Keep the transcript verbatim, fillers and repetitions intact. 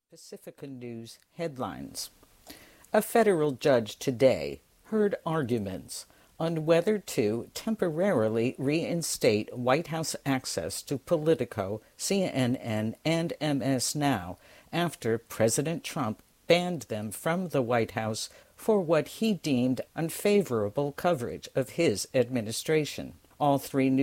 Pacifica News headlines. A federal judge today heard arguments on whether to temporarily reinstate White House access to Politico, C N N, and M S Now after President Trump banned them from the White House for what he deemed unfavorable coverage of his administration. All three news